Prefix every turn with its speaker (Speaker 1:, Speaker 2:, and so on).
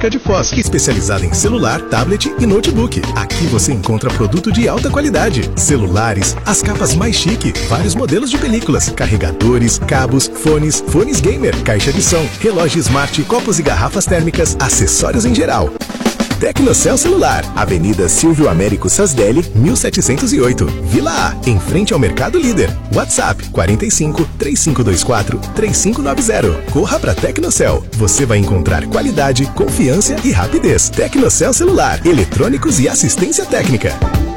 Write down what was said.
Speaker 1: Fábrica de Foz, especializada em celular, tablet e notebook. Aqui você encontra produto de alta qualidade, celulares, as capas mais chique, vários modelos de películas, carregadores, cabos, fones gamer, caixa de som, relógio smart, copos e garrafas térmicas, acessórios em geral. Tecnocel Celular, Avenida Silvio Américo Sasdelli, 1708, Vila A, em frente ao Mercado Líder. WhatsApp 45 3524 3590. Corra para Tecnocel. Você vai encontrar qualidade, confiança e rapidez. Tecnocel Celular, eletrônicos e assistência técnica.